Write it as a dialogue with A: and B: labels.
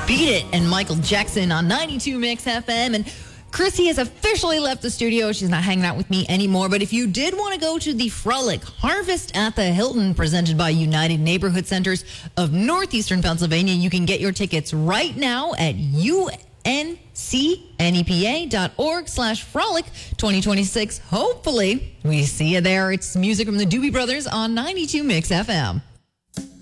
A: Beat It and Michael Jackson on 92 Mix FM. And Chrissy has officially left the studio. She's not hanging out with me anymore. But if you did want to go to the Frolic Harvest at the Hilton presented by United Neighborhood Centers of Northeastern Pennsylvania, you can get your tickets right now at uncnepa.org/frolic 2026. Hopefully, we see you there. It's music from the Doobie Brothers on 92 Mix FM.